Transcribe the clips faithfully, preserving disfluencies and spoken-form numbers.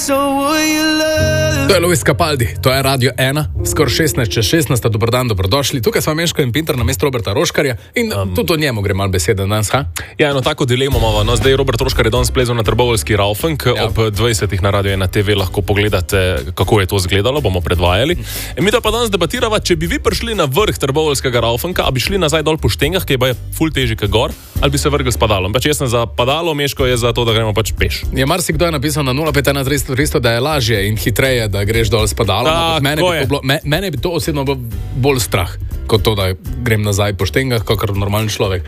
To je Luis Capaldi, to je Radio ena, skoraj šestnajst čez šestnajst, dobrodan, dobrodošli. Tukaj smo Meško in Pinter na mesto Roberta Roškarja in um, tudi o njemu gre malo besede danes, ha? Ja, eno tako dilemo imamo. No, zdaj Robert Roškar je danes plezal na trboveljski Raufenk, ja. Ob dvajsetih na Radio ena te ve lahko pogledate, kako je to izgledalo, bomo predvajali. In mi da pa danes debatirava, če bi vi prišli na vrh trboveljskega Raufenka, a bi šli nazaj dol po štengah, ki je baje ful težji kot gor, ali bi se vrgli s padalom. Pač jaz sem za padalo, Meško je za to, da gremo pač peš. Je marsikdo je napisal na nula pet ena tristo tristo, da je lažje in hitreje, da greš dol s padalom. Ta, mene, bi bilo, me, mene bi to osebno bilo bolj strah, kot to, da grem nazaj po štengah, kakor normalen človek.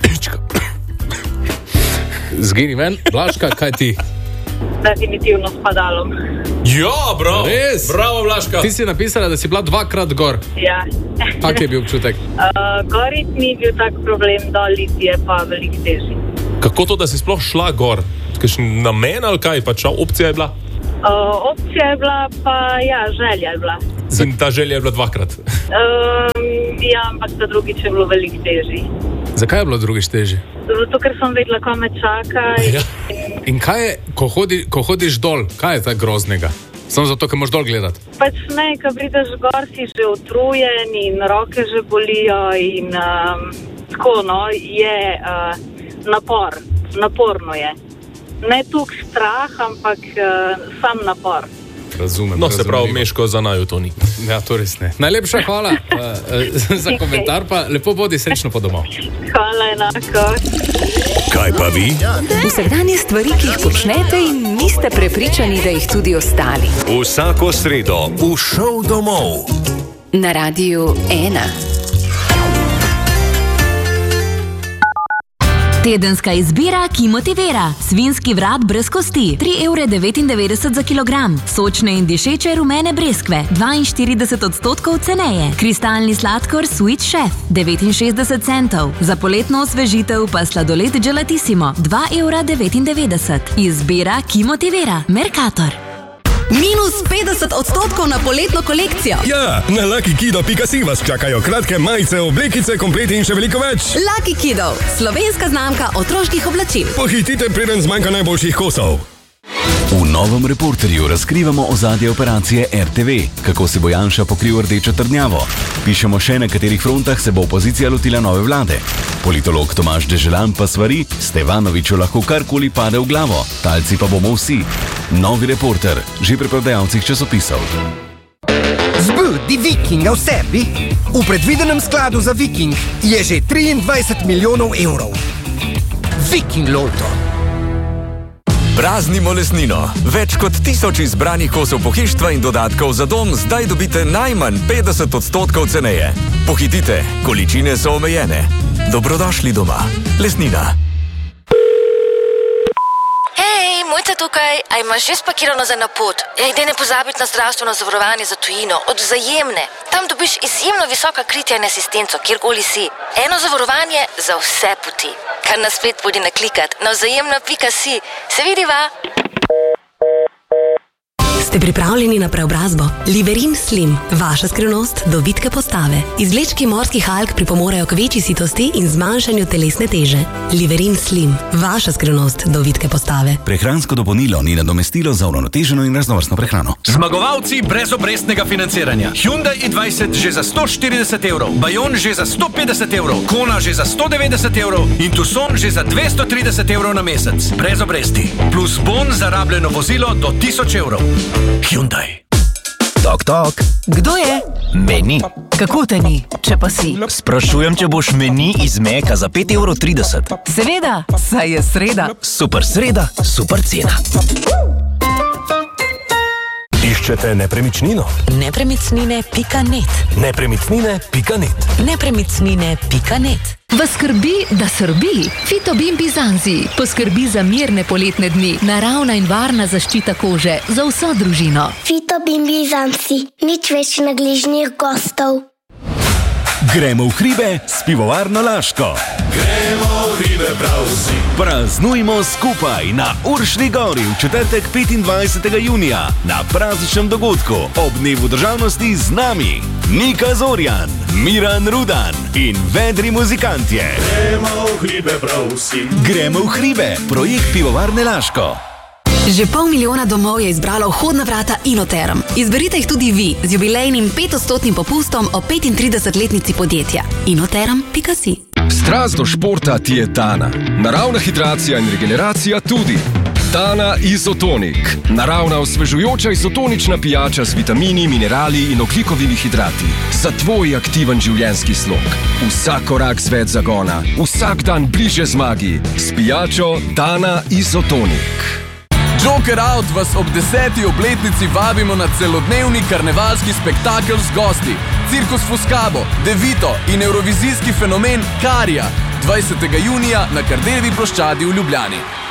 Zgini ven, Blažka, kaj ti? Definitivno s padalom. Ja, bravo! Res? Bravo, Blažka! Ti si napisala, da si bila dvakrat gor. Ja. Kak je bil občutek? Uh, Gorit ni bil tak problem, dol je pa veliko težji. Kako to, da si sploh šla gor? Kakšen namen ali kaj? Pač opcija je bila? Uh, opcija je bila, pa ja, želja je bila. In ta želja je bila dvakrat? Uh, ja, ampak ta drugič je bilo veliko težji. Zakaj je bilo drugič težji? Zato, ker sem vedela, ko me čaka. Ja. In kaj je, ko, hodi, ko hodiš dol, kaj je tako groznega? Samo zato, ker moraš dol gledati. Pač ne, ko prideš gor, si že utrujen in roke že bolijo in um, tako, no, je uh, napor, naporno je. Ne tuk strah, ampak uh, sam napor. Razumem. No, se pravi, Meško za naju to ni. Ja, to res ne. Najlepša hvala uh, uh, za komentar, pa lepo bodi, srečno po domov. Hvala enako. Kaj pa vi? Vsakdanje stvari, ki jih počnete in niste prepričani, da jih tudi ostali. Vsako sredo v Šov domov. Na Radiu ena. Tedenska izbira, ki motivira. Svinjski vrat brez kosti, tri evre devetindevetdeset za kilogram. Sočne in dišeče rumene breskve, dvainštirideset odstotkov ceneje. Kristalni sladkor Sweet Chef, devetinšestdeset centov. Za poletno osvežitev pa sladoled Gelatissimo, dva evra devetindevetdeset. Izbira, ki motivira. Mercator. Minus petdeset odstotkov na poletno kolekcijo. Ja, na lucky kido pika si vas čakajo kratke majice, oblekice, kompleti in še veliko več. Lucky Kido, slovenska znamka otroških oblačil. Pohitite, preden zmanjka najboljših kosov. V novem Reporterju razkrivamo ozadje operacije R T V, kako se bo Janša pokril rdečo trdnjavo. Pišemo še, na katerih frontah se bo opozicija lotila nove vlade. Politolog Tomaž Deželan pa svari, Stevanoviću lahko karkoli pade v glavo, talci pa bomo vsi. Novi Reporter, že pri prodajalcih časopisov. Zbudi Vikinga v sebi. V predvidenem skladu za Viking je že triindvajset milijonov evrov. Viking Lotto. Praznimo lesnino. Več kot tisoč izbranih kosov pohištva in dodatkov za dom zdaj dobite najmanj petdeset odstotkov ceneje. Pohitite, količine so omejene. Dobrodošli doma. Lesnina. Hej, Mojca tukaj. A imaš že spakirano za na pot? Ej, daj ne pozabiti na zdravstveno zavarovanje za tujino. Od Vzajemne. Tam dobiš izjemno visoka kritja in asistenco, kjerkoli si. Eno zavarovanje za vse poti. Kar na splet podi naklikat na vzajemno pika si. Se vidiva? Ste pripravljeni na preobrazbo? Liverin Slim, vaša skrivnost do vitke postave. Izvlečki morskih alg pripomorejo k večji sitosti in zmanjšanju telesne teže. Liverin Slim, vaša skrivnost do vitke postave. Prehransko dopolnilo ni nadomestilo za uravnoteženo in raznovrstno prehrano. Zmagovalci brez obrestnega financiranja. Hyundai i dvajset že za sto štirideset evrov, Bayon že za sto petdeset evrov, Kona že za sto devetdeset evrov in Tucson že za dvesto trideset evrov na mesec. Brez obresti. Plus bon za rabljeno vozilo do tisoč evrov. Hyundai. Tok, tok. Kdo je? Meni. Kako te ni, če pa si? Sprašujem, če boš meni iz Meka za pet evrov trideset. Seveda, saj je sreda. Super sreda, super cena. Iščete nepremičnino? Nepremičnine pika net. Nepremičnine pika net. Nepremičnine pika net. Vas skrbi, da srbi? Fitobin Bizanzi poskrbi za mirne poletne dni, naravna in varna zaščita kože za vso družino. Fitobin Bizanzi, nič več nagližnih gostov. Gremo v hribe s pivovarno Laško. Gremo v hribe prav vsi. Praznujmo skupaj na Uršni gori v četrtek petindvajsetega junija na prazničnem dogodku ob dnevu državnosti z nami Nika Zorjan, Miran Rudan in vedri muzikantje. Gremo v hribe prav vsi. Gremo v hribe, projekt pivovarne Laško. Že pol milijona domov je izbralo vhodna vrata Inoterm. Izberite jih tudi vi z jubilejnim petodstotnim popustom o petintridesetletnici podjetja. inoterm pika si. Strast do športa ti je Dana. Naravna hidracija in regeneracija tudi. Dana Izotonik. Naravna osvežujoča izotonična pijača z vitamini, minerali in ogljikovimi hidrati. Za tvoj aktiven življenjski slog. Vsak korak z več zagona. Vsak dan bliže zmagi. S pijačo Dana Izotonik. Joker Out vas ob deseti obletnici vabimo na celodnevni karnevalski spektakel z gosti. Cirkus Fuscabo, Devito in evrovizijski fenomen Karija dvajsetega junija na Kardeljevi ploščadi v Ljubljani.